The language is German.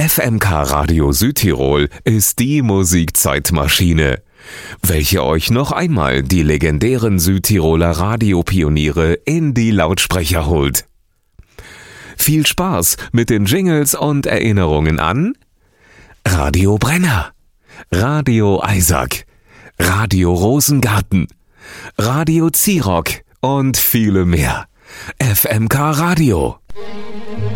FMK Radio Südtirol ist die Musikzeitmaschine, welche euch noch einmal die legendären Südtiroler Radiopioniere in die Lautsprecher holt. Viel Spaß mit den Jingles und Erinnerungen an Radio Brenner, Radio Eisack, Radio Rosengarten, Radio Zirock und viele mehr. FMK Radio.